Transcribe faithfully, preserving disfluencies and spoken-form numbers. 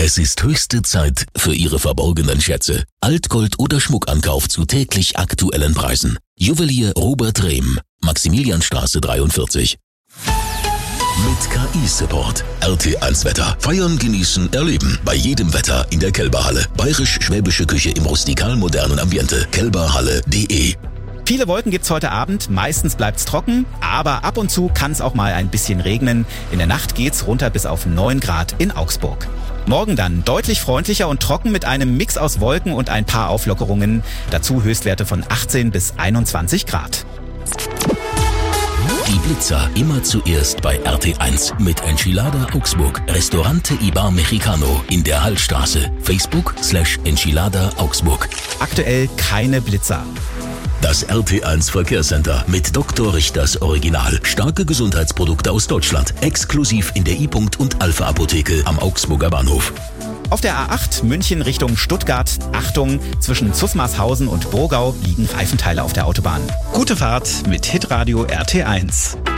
Es ist höchste Zeit für Ihre verborgenen Schätze. Altgold oder Schmuckankauf zu täglich aktuellen Preisen. Juwelier Robert Rehm, Maximilianstraße dreiundvierzig. Mit K I-Support. R T eins Wetter. Feiern, genießen, erleben. Bei jedem Wetter in der Kälberhalle. Bayerisch-schwäbische Küche im rustikal-modernen Ambiente. kälberhalle punkt de. Viele Wolken gibt's heute Abend, meistens bleibt's trocken, aber ab und zu kann's auch mal ein bisschen regnen. In der Nacht geht's runter bis auf neun Grad in Augsburg. Morgen dann deutlich freundlicher und trocken mit einem Mix aus Wolken und ein paar Auflockerungen. Dazu Höchstwerte von achtzehn bis einundzwanzig Grad. Die Blitzer immer zuerst bei R T eins mit Enchilada Augsburg. Restaurante Ibar Mexicano in der Hallstraße. Facebook slash Enchilada Augsburg. Aktuell keine Blitzer. Das R T eins Verkehrscenter mit Doktor Richters Original. Starke Gesundheitsprodukte aus Deutschland. Exklusiv in der I-Punkt und Alpha Apotheke am Augsburger Bahnhof. Auf der A acht München Richtung Stuttgart. Achtung, zwischen Zuffmarshausen und Burgau liegen Reifenteile auf der Autobahn. Gute Fahrt mit Hitradio R T eins.